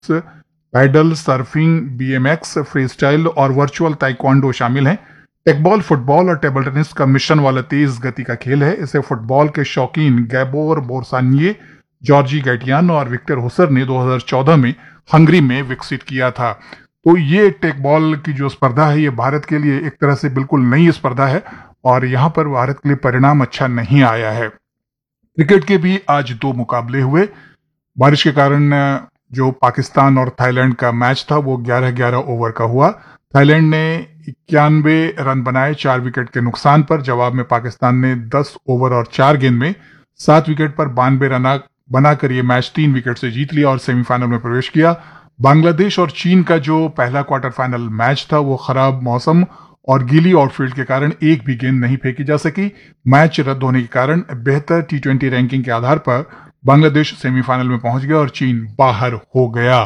Pedal, surfing, BMX, freestyle और virtual taekwondo शामिल हैं। टेकबॉल फुटबॉल और टेबल टेनिस का मिश्रण वाला तेज गति का खेल है। इसे फुटबॉल के शौकीन गैबोर बोरसानिए, जॉर्जी गैटियान और विक्टर हुसर ने 2014 में हंगरी में विकसित किया था। तो ये टेकबॉल की जो स्पर्धा है ये भारत के लिए एक तरह से बिल्कुल नई स्पर्धा है और यहाँ पर भारत के लिए परिणाम अच्छा नहीं आया है। क्रिकेट के भी आज 2 मुकाबले हुए। बारिश के कारण जो पाकिस्तान और थाईलैंड का मैच था वो 11-11 ओवर का हुआ। थाईलैंड ने 91 रन बनाए 4 विकेट के नुकसान पर। जवाब में पाकिस्तान ने 10 ओवर और 4 गेंद में 7 विकेट पर 92 रन बनाकर ये मैच 3 विकेट से जीत लिया और सेमीफाइनल में प्रवेश किया। बांग्लादेश और चीन का जो पहला क्वार्टर फाइनल मैच था वो खराब मौसम और गीली आउटफील्ड के कारण एक भी गेंद नहीं फेंकी जा सकी। मैच रद्द होने के कारण बेहतर टी20 रैंकिंग के आधार पर बांग्लादेश सेमीफाइनल में पहुंच गया और चीन बाहर हो गया।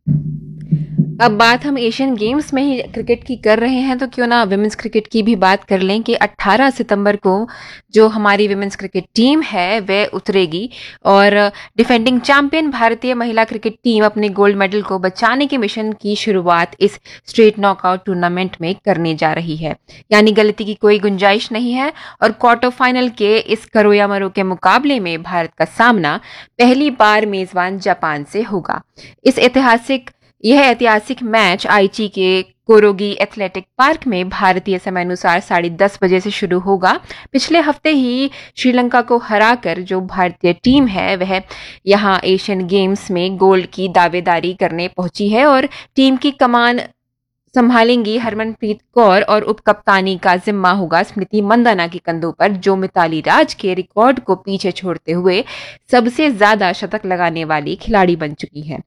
अब बात हम एशियन गेम्स में ही क्रिकेट की कर रहे हैं तो क्यों ना विमेंस क्रिकेट की भी बात कर लें कि 18 सितंबर को जो हमारी विमेंस क्रिकेट टीम है वह उतरेगी और डिफेंडिंग चैंपियन भारतीय महिला क्रिकेट टीम अपने गोल्ड मेडल को बचाने के मिशन की शुरुआत इस स्ट्रेट नॉकआउट टूर्नामेंट में करने जा रही है। यानी गलती की कोई गुंजाइश नहीं है और क्वार्टर फाइनल के इस करो या मरो के मुकाबले में भारत का सामना पहली बार मेजबान जापान से होगा। यह ऐतिहासिक मैच आईची के कोरोगी एथलेटिक पार्क में भारतीय समय अनुसार 10:30 बजे से शुरू होगा। पिछले हफ्ते ही श्रीलंका को हराकर जो भारतीय टीम है वह यहां एशियन गेम्स में गोल्ड की दावेदारी करने पहुंची है और टीम की कमान संभालेंगी हरमनप्रीत कौर और उपकप्तानी का जिम्मा होगा स्मृति मंदाना के कंधों पर, जो मिताली राज के रिकॉर्ड को पीछे छोड़ते हुए सबसे ज्यादा शतक लगाने वाली खिलाड़ी बन चुकी है।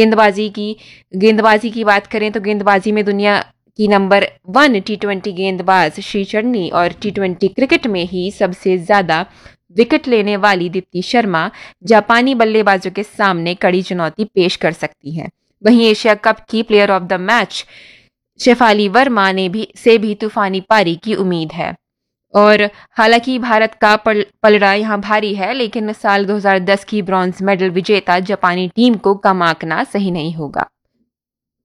गेंदबाजी की बात करें तो गेंदबाजी में दुनिया की नंबर 1 टी20 गेंदबाज श्री चन्नी और टी20 क्रिकेट में ही सबसे ज्यादा विकेट लेने वाली दीप्ति शर्मा जापानी बल्लेबाजों के सामने कड़ी चुनौती पेश कर सकती है। वहीं एशिया कप की player of the match Shefali Verma से भी तूफानी पारी की उम्मीद है। और हालांकि भारत का पलड़ा यहाँ भारी है, लेकिन साल 2010 की ब्रॉन्ज मेडल विजेता जापानी टीम को कम आंकना सही नहीं होगा।